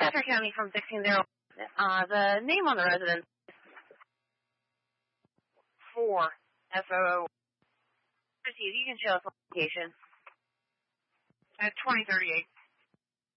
Chester County from 1601. The name on the residence is 4 FOO. Proceed. You can show us the location. At 2038.